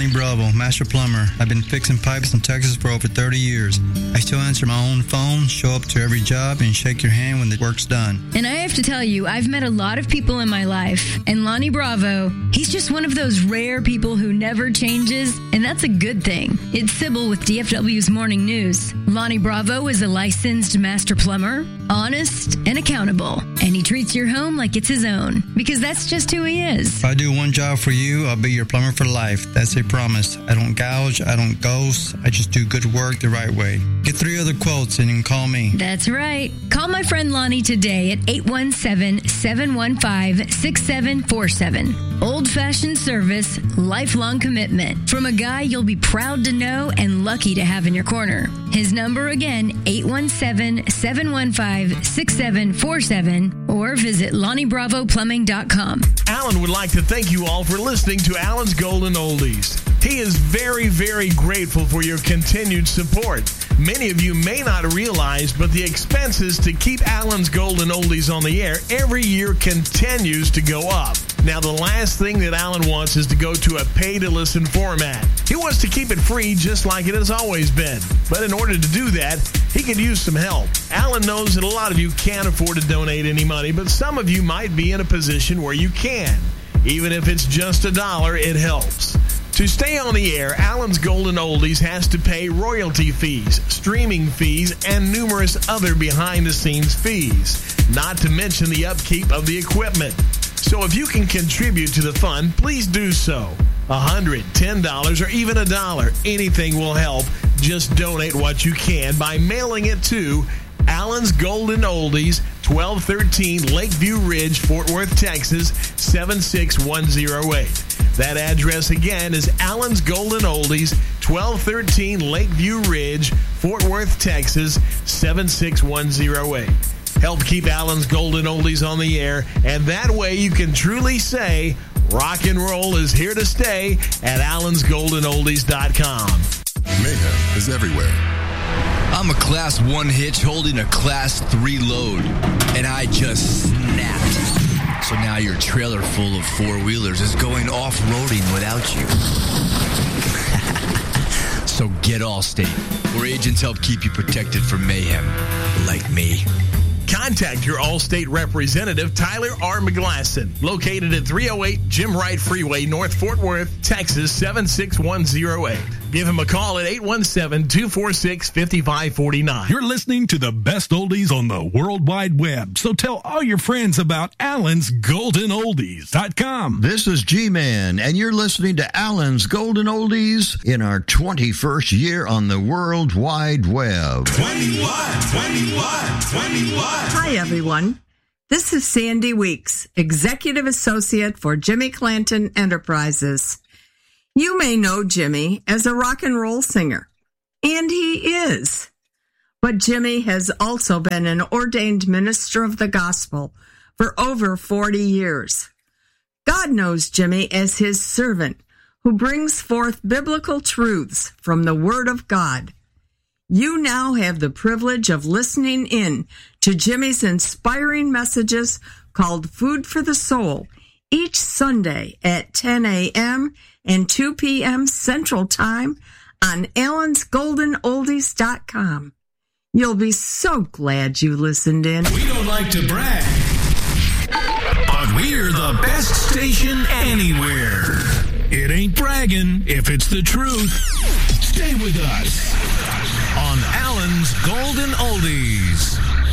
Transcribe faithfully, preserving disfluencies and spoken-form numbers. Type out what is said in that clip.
Lonnie Bravo, Master Plumber. I've been fixing pipes in Texas for over thirty years. I still answer my own phone, show up to every job, and shake your hand when the work's done. And I have to tell you, I've met a lot of people in my life, and Lonnie Bravo, he's just one of those rare people who never changes, and that's a good thing. It's Sybil with D F W's Morning News. Lonnie Bravo is a licensed master plumber, honest and accountable, and he treats your home like it's his own, because that's just who he is. If I do one job for you, I'll be your plumber for life. That's a promise. I don't gouge, I don't ghost, I just do good work the right way. Get three other quotes and you can call me. That's right. Call my friend Lonnie today at eight one seven, seven one five, six seven four seven. Old-fashioned service, lifelong commitment. From a guy you'll be proud to know and lucky to have in your corner. His number again, eight one seven, seven one five, six seven four seven, or visit Lonnie Bravo Plumbing dot com. Alan would like to thank you all for listening to Alan's Golden Oldies. He is very, very grateful for your continued support. Many of you may not realize, but the expenses to keep Alan's Golden Oldies on the air every year continues to go up. Now, the last thing that Alan wants is to go to a pay-to-listen format. He wants to keep it free just like it has always been. But in order to do that, he could use some help. Alan knows that a lot of you can't afford to donate any money, but some of you might be in a position where you can. Even if it's just a dollar, it helps. To stay on the air, Alan's Golden Oldies has to pay royalty fees, streaming fees, and numerous other behind-the-scenes fees, not to mention the upkeep of the equipment. So if you can contribute to the fund, please do so. one hundred dollars, ten dollars, or even a dollar. Anything will help. Just donate what you can by mailing it to Alan's Golden Oldies, twelve thirteen Lakeview Ridge, Fort Worth, Texas, seven six one zero eight. That address again is Alan's Golden Oldies, twelve thirteen Lakeview Ridge, Fort Worth, Texas, seven six one zero eight. Help keep Alan's Golden Oldies on the air, and that way you can truly say rock and roll is here to stay at allens golden oldies dot com. Mayhem is everywhere. I'm a class one hitch holding a class three load, and I just snapped. So now your trailer full of four-wheelers is going off-roading without you. So get Allstate, where agents help keep you protected from mayhem, like me. Contact your Allstate representative, Tyler R. McGlasson, located at three oh eight Jim Wright Freeway, North Fort Worth, Texas, seven six one zero eight. Give him a call at eight one seven, two four six, five five four nine. You're listening to the best oldies on the World Wide Web, so tell all your friends about Allens Golden Oldies dot com. This is G-Man, and you're listening to Allens Golden Oldies in our twenty-first year on the World Wide Web. twenty-one, twenty-one, twenty-one. Hi, everyone. This is Sandy Weeks, Executive Associate for Jimmy Clanton Enterprises. You may know Jimmy as a rock and roll singer, and he is. But Jimmy has also been an ordained minister of the gospel for over forty years. God knows Jimmy as his servant who brings forth biblical truths from the Word of God. You now have the privilege of listening in to Jimmy's inspiring messages called Food for the Soul each Sunday at ten a.m. and two p.m. Central Time on allens golden oldies dot com. You'll be so glad you listened in. We don't like to brag, but we're the best station anywhere. It ain't bragging if it's the truth. Stay with us on Allens Golden Oldies.